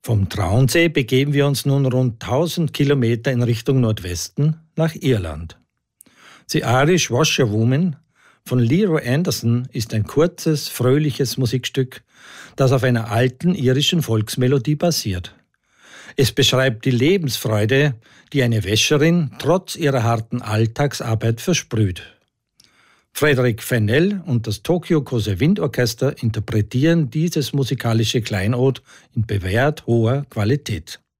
Vom Traunsee begeben wir uns nun rund 1000 Kilometer in Richtung Nordwesten nach Irland. The Irish Washerwoman von Leroy Anderson ist ein kurzes, fröhliches Musikstück, das auf einer alten irischen Volksmelodie basiert. Es beschreibt die Lebensfreude, die eine Wäscherin trotz ihrer harten Alltagsarbeit versprüht. Frederick Fennell und das Tokyo Kose Windorchester interpretieren dieses musikalische Kleinod in bewährt hoher Qualität.